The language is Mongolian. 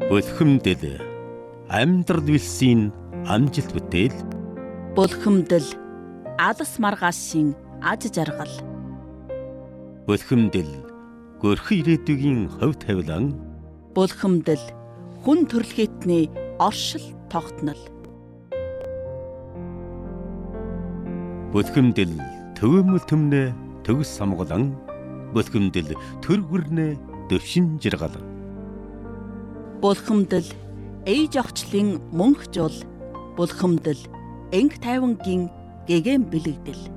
Булхимдэл амьдрал вилсийн амжилт бүтээл. Булхимдэл алс маргаашийн аж жаргал. Булхимдэл görхи ирээдүйн хувь тавилан. Булхимдэл хүн төрөлхтний оршил тогтнол. Булхимдэл төвөөмөл төмнө төгс самгалан. Булхимдэл төр гүрнэ дэвшин жиргал. Булхимдэл ээж охчлын мөнх жул. Булхимдэл энх тайвангийн гэгээн бэлэгдэл.